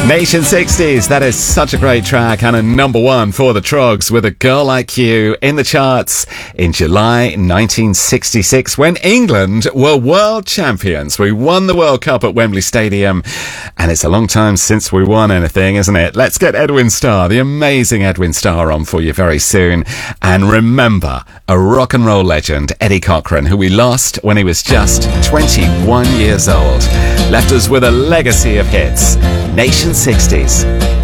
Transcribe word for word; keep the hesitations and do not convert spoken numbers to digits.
Nation sixties, that is such a great track and a number one for the Troggs with A Girl Like You in the charts in July nineteen sixty-six when England were world champions. We won the World Cup at Wembley Stadium and it's a long time since we won anything, isn't it? Let's get Edwin Starr, the amazing Edwin Starr, on for you very soon. And remember, a rock and roll legend, Eddie Cochran, who we lost when he was just twenty-one years old, left us with a legacy of hits. Nation sixties.